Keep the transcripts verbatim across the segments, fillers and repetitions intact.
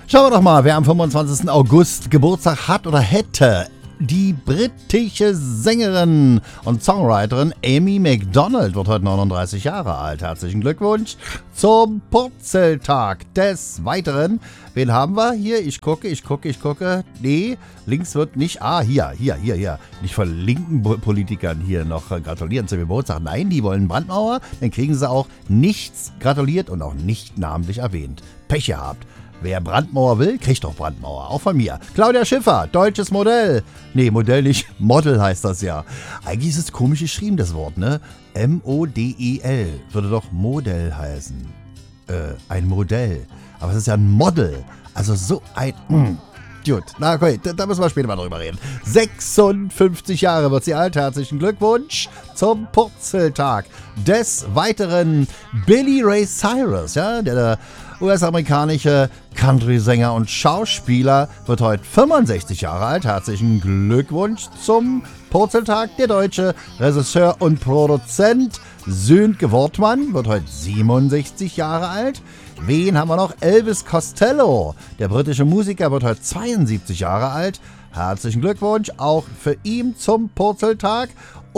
Schauen wir doch mal, wer am fünfundzwanzigsten August Geburtstag hat oder hätte. Die britische Sängerin und Songwriterin Amy Macdonald wird heute neununddreißig Jahre alt. Herzlichen Glückwunsch zum Purzeltag. Des Weiteren, wen haben wir hier? Ich gucke, ich gucke, ich gucke. Nee, links wird nicht. Ah, hier, hier, hier, hier. Nicht von linken Politikern hier noch gratulieren zum Geburtstag. Nein, die wollen Brandmauer. Dann kriegen sie auch nichts gratuliert und auch nicht namentlich erwähnt. Pech gehabt. Wer Brandmauer will, kriegt doch Brandmauer. Auch von mir. Claudia Schiffer, deutsches Modell. Nee, Modell nicht. Model heißt das ja. Eigentlich ist es komisch geschrieben, das Wort, ne? M O D E L. Würde doch Modell heißen. Äh, ein Modell. Aber es ist ja ein Model. Also so ein... Mh. Gut, na okay, da, da müssen wir später mal drüber reden. sechsundfünfzig Jahre wird sie alt. Herzlichen Glückwunsch zum Purzeltag. Des Weiteren Billy Ray Cyrus, ja, der, der U S-amerikanische Country-Sänger und Schauspieler, wird heute fünfundsechzig Jahre alt. Herzlichen Glückwunsch zum Purzeltag. Der deutsche Regisseur und Produzent Sönke Wortmann wird heute siebenundsechzig Jahre alt. Wen haben wir noch? Elvis Costello. Der britische Musiker wird heute zweiundsiebzig Jahre alt. Herzlichen Glückwunsch auch für ihn zum Purzeltag.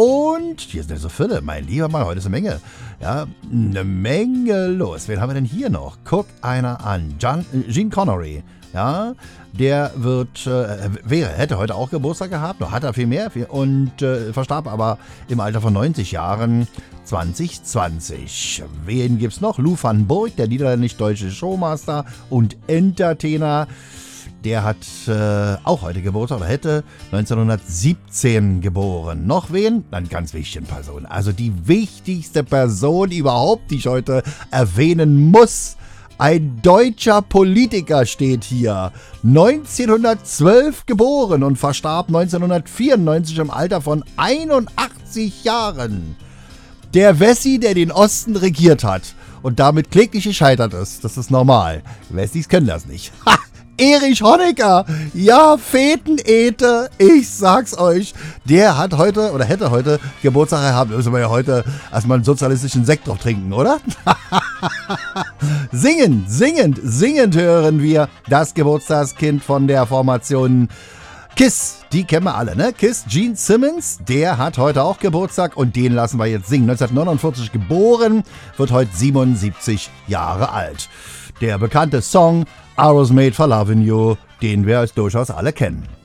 Und hier sind ja so viele, mein lieber Mann, heute ist eine Menge. Ja, eine Menge los. Wen haben wir denn hier noch? Guck einer an. John, äh, Gene Connery. Ja, der wird, äh, wäre, hätte heute auch Geburtstag gehabt, noch hat er viel mehr viel, und äh, verstarb aber im Alter von neunzig Jahren zwanzig zwanzig. Wen gibt's noch? Lou van Burg, der niederländisch-deutsche Showmaster und Entertainer. Der hat äh, auch heute Geburtstag oder hätte neunzehnhundertsiebzehn geboren. Noch wen? Eine ganz wichtige Person. Also die wichtigste Person überhaupt, die ich heute erwähnen muss. Ein deutscher Politiker steht hier. neunzehnhundertzwölf geboren und verstarb neunzehnhundertvierundneunzig im Alter von einundachtzig Jahren. Der Wessi, der den Osten regiert hat und damit kläglich gescheitert ist. Das ist normal. Wessis können das nicht. Ha! Erich Honecker, ja, Fetenete, ich sag's euch, der hat heute oder hätte heute Geburtstag gehabt. Müssen wir ja heute erstmal einen sozialistischen Sekt drauf trinken, oder? Singend, singend, singend hören wir das Geburtstagskind von der Formation Kiss. Die kennen wir alle, ne? Kiss, Gene Simmons, der hat heute auch Geburtstag und den lassen wir jetzt singen. neunzehnhundertneunundvierzig geboren, wird heute siebenundsiebzig Jahre alt. Der bekannte Song I Was Made for Loving You, den wir als durchaus alle kennen.